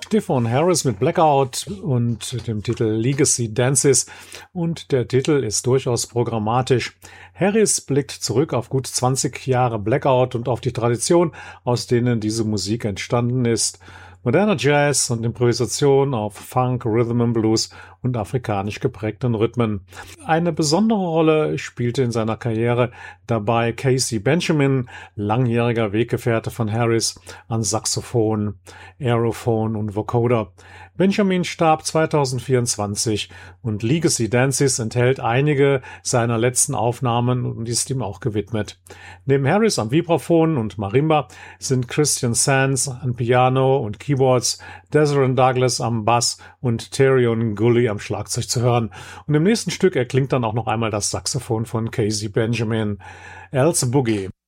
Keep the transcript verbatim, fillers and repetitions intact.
Stephon Harris mit Blackout und dem Titel Legacy Dances, und der Titel ist durchaus programmatisch. Harris blickt zurück auf gut zwanzig Jahre Blackout und auf die Tradition, aus denen diese Musik entstanden ist. Moderner Jazz und Improvisation auf Funk, Rhythm and Blues und afrikanisch geprägten Rhythmen. Eine besondere Rolle spielte in seiner Karriere dabei Casey Benjamin, langjähriger Weggefährte von Harris, an Saxophon, Aerophon und Vocoder. Benjamin starb zweitausendvierundzwanzig und Legacy Dances enthält einige seiner letzten Aufnahmen und ist ihm auch gewidmet. Neben Harris am Vibraphon und Marimba sind Christian Sands an Piano und Keyboards, Desiree Douglas am Bass und Terion Gully am Schlagzeug zu hören. Und im nächsten Stück erklingt dann auch noch einmal das Saxophon von Casey Benjamin. Else Boogie.